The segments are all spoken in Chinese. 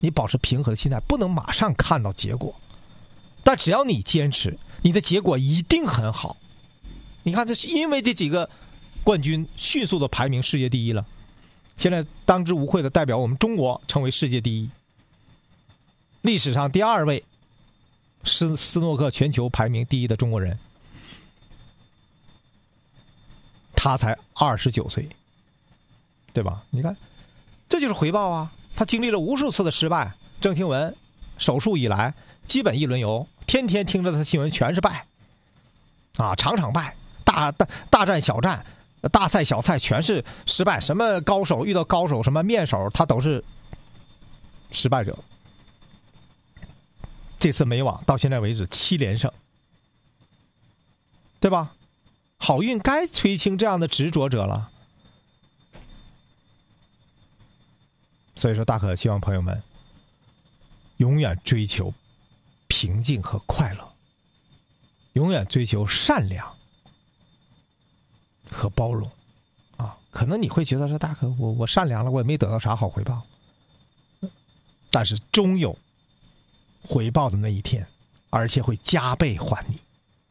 你保持平和的心态，不能马上看到结果，但只要你坚持，你的结果一定很好。你看，这是因为这几个冠军迅速的排名世界第一了，现在当之无愧的代表我们中国成为世界第一，历史上第2位斯诺克全球排名第一的中国人，他才29岁，对吧？你看，这就是回报啊！他经历了无数次的失败，郑钦文手术以来，基本一轮游，天天听着他的新闻全是败，啊，场场败，大战小战，大赛小赛全是失败。什么高手遇到高手，什么面手，他都是失败者。这次美网到现在为止7连胜，对吧？好运该垂青这样的执着者了。所以说，大可希望朋友们永远追求平静和快乐，永远追求善良和包容啊！可能你会觉得说，大可我善良了，我也没得到啥好回报，但是终有回报的那一天，而且会加倍还你。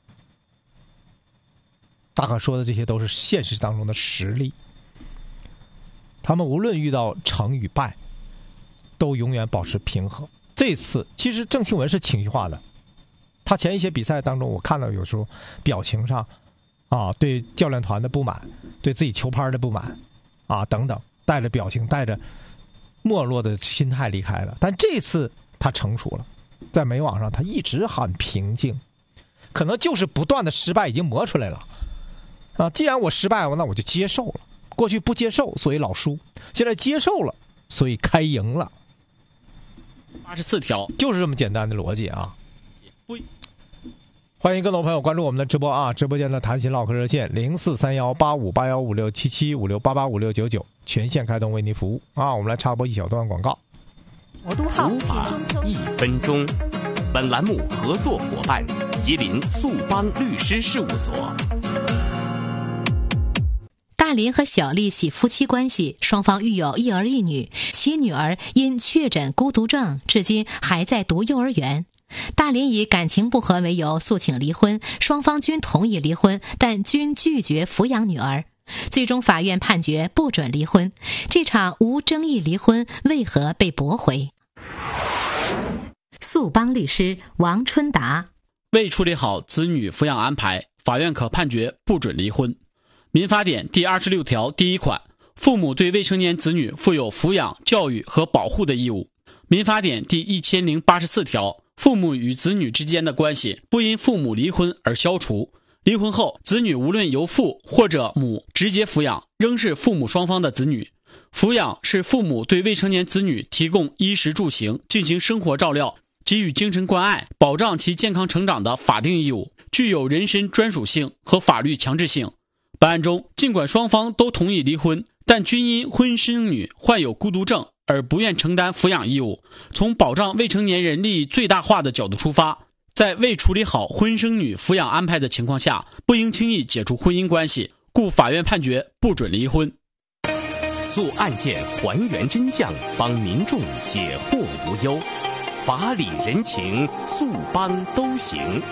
大可说的这些都是现实当中的实例，他们无论遇到成与败，都永远保持平和。这次其实郑钦文是情绪化的，他前一些比赛当中，我看到有时候表情上啊，对教练团的不满，对自己球拍的不满啊等等，带着表情，带着没落的心态离开了。但这次他成熟了，在美网上他一直很平静，可能就是不断的失败已经磨出来了啊。既然我失败了，那我就接受了。过去不接受，所以老输；现在接受了，所以开赢了。 84条， 就是这么简单的逻辑啊！欢迎更多朋友关注我们的直播啊！直播间的谈心唠嗑热线04318581567756885699，全线开通为您服务啊！我们来插播一小段广告。 魔都号无法1分钟。本栏目合作伙伴：吉林速邦律师事务所。 大林和小丽系夫妻关系，双方育有一儿一女，其女儿因确诊孤独症，至今还在读幼儿园。大林以感情不和为由诉请离婚，双方均同意离婚，但均拒绝抚养女儿。最终法院判决不准离婚，这场无争议离婚为何被驳回？速邦律师王春达： 未处理好子女抚养安排，法院可判决不准离婚。民法典第26条第1款，父母对未成年子女负有抚养、教育和保护的义务。民法典第1084条，父母与子女之间的关系不因父母离婚而消除。离婚后，子女无论由父或者母直接抚养，仍是父母双方的子女。抚养是父母对未成年子女提供衣食住行、进行生活照料、给予精神关爱、保障其健康成长的法定义务，具有人身专属性和法律强制性。本案中，尽管双方都同意离婚，但均因婚生女患有孤独症而不愿承担抚养义务。从保障未成年人利益最大化的角度出发，在未处理好婚生女抚养安排的情况下，不应轻易解除婚姻关系，故法院判决不准离婚。 做案件还原真相，帮民众解惑无忧，法理人情，速邦都行。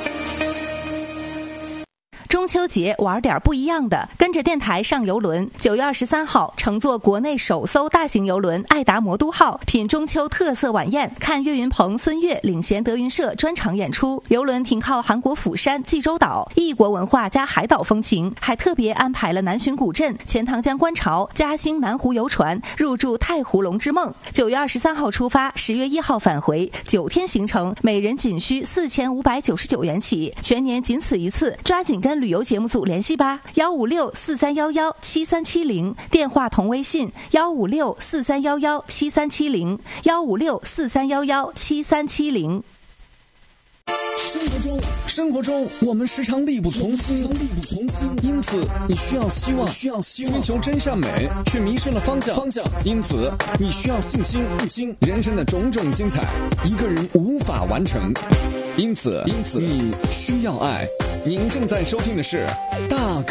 中秋节玩点不一样的，跟着电台上游轮。9月23号，乘坐国内首艘大型游轮爱达魔都号，品中秋特色晚宴，看岳云鹏、孙越领衔德云社专场演出。游轮停靠韩国釜山、济州岛，异国文化加海岛风情，还特别安排了南浔古镇、钱塘江观潮、嘉兴南湖游船，入住太湖龙之梦。9月23号出发，10月1号返回，9天行程，每人仅需4599元起，全年仅此一次，抓紧跟旅游节目组联系吧，15643117370，电话同微信15643117370，15643117370。 生活中，我们时常力不从心，因此你需要希望，追求真善美，却迷失了方向。因此你需要信心，人生的种种精彩，一个人无法完成。因此你需要爱。您正在收听的是大